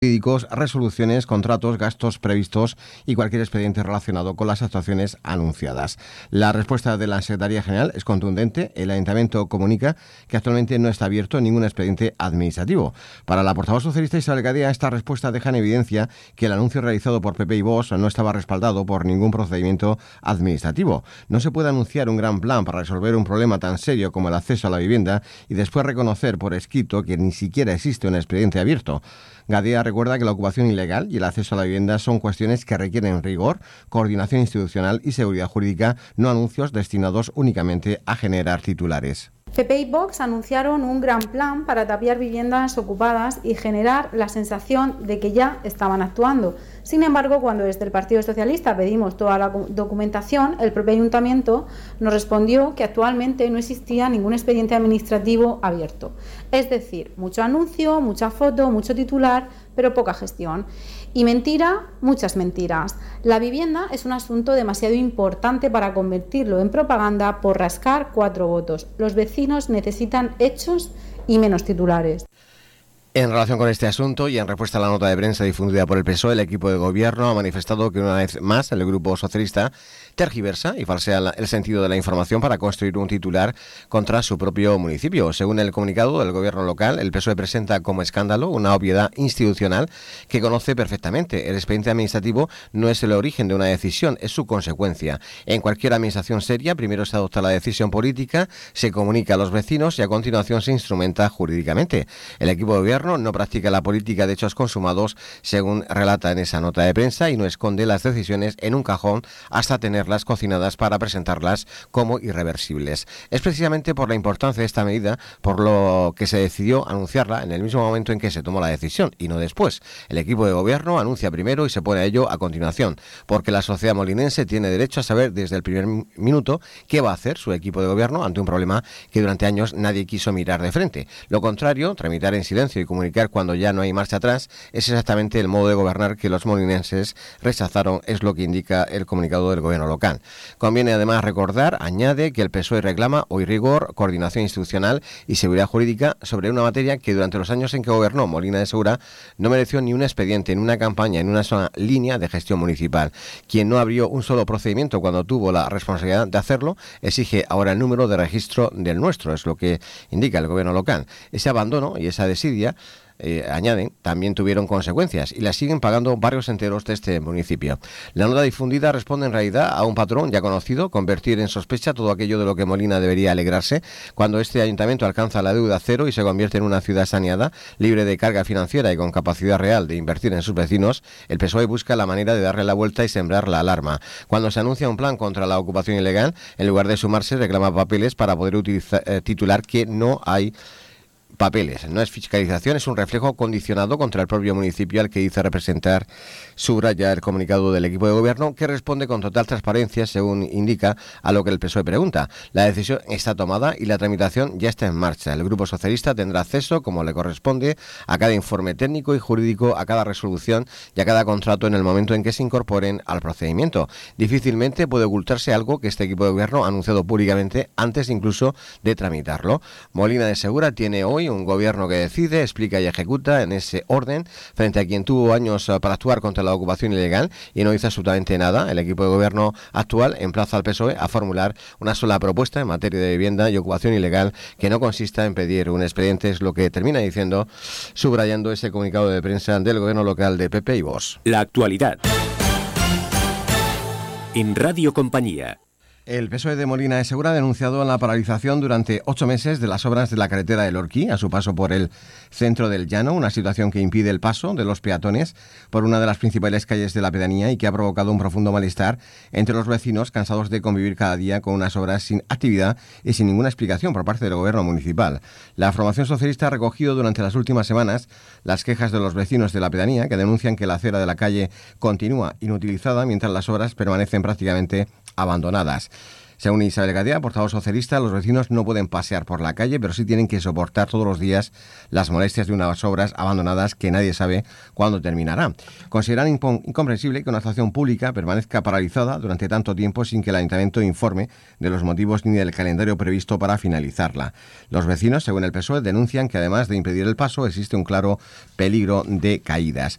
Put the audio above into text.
jurídicos, resoluciones, contratos, gastos previstos y cualquier expediente relacionado con las actuaciones anunciadas. La respuesta de la Secretaría General es contundente. El Ayuntamiento comunica que actualmente no está abierto ningún expediente administrativo. Para la portavoz socialista Isabel Gadea, esta respuesta deja en evidencia que el anuncio realizado por PP y Vox no estaba respaldado por ningún procedimiento administrativo. No se puede anunciar un gran plan para resolver un problema tan serio como el acceso a la vivienda y después reconocer por escrito que ni siquiera existe un expediente abierto. Gadea recuerda que la ocupación ilegal y el acceso a la vivienda son cuestiones que requieren rigor, coordinación institucional y seguridad jurídica, no anuncios destinados únicamente a generar titulares. PP y Vox anunciaron un gran plan para tapiar viviendas ocupadas y generar la sensación de que ya estaban actuando. Sin embargo, cuando desde el Partido Socialista pedimos toda la documentación, el propio Ayuntamiento nos respondió que actualmente no existía ningún expediente administrativo abierto. Es decir, mucho anuncio, mucha foto, mucho titular, pero poca gestión. Y mentira, muchas mentiras. La vivienda es un asunto demasiado importante para convertirlo en propaganda por rascar 4 votos. Los vecinos necesitan hechos y menos titulares. En relación con este asunto y en respuesta a la nota de prensa difundida por el PSOE, el equipo de gobierno ha manifestado que una vez más el grupo socialista tergiversa y falsea el sentido de la información para construir un titular contra su propio municipio. Según el comunicado del gobierno local, el PSOE presenta como escándalo una obviedad institucional que conoce perfectamente. El expediente administrativo no es el origen de una decisión, es su consecuencia. En cualquier administración seria, primero se adopta la decisión política, se comunica a los vecinos y a continuación se instrumenta jurídicamente. El equipo de gobierno no practica la política de hechos consumados, según relata en esa nota de prensa, y no esconde las decisiones en un cajón hasta tenerlas cocinadas para presentarlas como irreversibles. Es precisamente por la importancia de esta medida por lo que se decidió anunciarla en el mismo momento en que se tomó la decisión y no después. El equipo de gobierno anuncia primero y se pone a ello a continuación, porque la sociedad molinense tiene derecho a saber desde el primer minuto qué va a hacer su equipo de gobierno ante un problema que durante años nadie quiso mirar de frente. Lo contrario, tramitar en silencio y comunicar cuando ya no hay marcha atrás, es exactamente el modo de gobernar que los molinenses rechazaron, es lo que indica el comunicado del gobierno local. Conviene además recordar, añade, que el PSOE reclama hoy rigor, coordinación institucional y seguridad jurídica sobre una materia que durante los años en que gobernó Molina de Segura no mereció ni un expediente, en una campaña, en una sola línea de gestión municipal. Quien no abrió un solo procedimiento cuando tuvo la responsabilidad de hacerlo, exige ahora el número de registro del nuestro, es lo que indica el gobierno local. Ese abandono y esa desidia, añaden, también tuvieron consecuencias y las siguen pagando barrios enteros de este municipio. La nota difundida responde en realidad a un patrón ya conocido, convertir en sospecha todo aquello de lo que Molina debería alegrarse. Cuando este ayuntamiento alcanza la deuda cero y se convierte en una ciudad saneada, libre de carga financiera y con capacidad real de invertir en sus vecinos, el PSOE busca la manera de darle la vuelta y sembrar la alarma. Cuando se anuncia un plan contra la ocupación ilegal, en lugar de sumarse, reclama papeles para poder titular que no hay papeles. No es fiscalización, es un reflejo condicionado contra el propio municipio al que dice representar, subraya el comunicado del equipo de gobierno, que responde con total transparencia, según indica, a lo que el PSOE pregunta. La decisión está tomada y la tramitación ya está en marcha. El Grupo Socialista tendrá acceso, como le corresponde, a cada informe técnico y jurídico, a cada resolución y a cada contrato en el momento en que se incorporen al procedimiento. Difícilmente puede ocultarse algo que este equipo de gobierno ha anunciado públicamente antes incluso de tramitarlo. Molina de Segura tiene hoy un gobierno que decide, explica y ejecuta en ese orden, frente a quien tuvo años para actuar contra la ocupación ilegal y no hizo absolutamente nada. El equipo de gobierno actual emplaza al PSOE a formular una sola propuesta en materia de vivienda y ocupación ilegal que no consista en pedir un expediente, es lo que termina diciendo, subrayando ese comunicado de prensa del gobierno local de PP y Vox. La actualidad en Radio Compañía. El PSOE de Molina de Segura ha denunciado la paralización durante 8 meses de las obras de la carretera del Orquí a su paso por el centro del Llano, una situación que impide el paso de los peatones por una de las principales calles de la pedanía y que ha provocado un profundo malestar entre los vecinos cansados de convivir cada día con unas obras sin actividad y sin ninguna explicación por parte del gobierno municipal. La formación socialista ha recogido durante las últimas semanas las quejas de los vecinos de la pedanía que denuncian que la acera de la calle continúa inutilizada mientras las obras permanecen prácticamente abandonadas. Según Isabel Gadea, portavoz socialista, los vecinos no pueden pasear por la calle, pero sí tienen que soportar todos los días las molestias de unas obras abandonadas que nadie sabe cuándo terminará. Consideran incomprensible que una actuación pública permanezca paralizada durante tanto tiempo sin que el ayuntamiento informe de los motivos ni del calendario previsto para finalizarla. Los vecinos, según el PSOE, denuncian que además de impedir el paso, existe un claro peligro de caídas.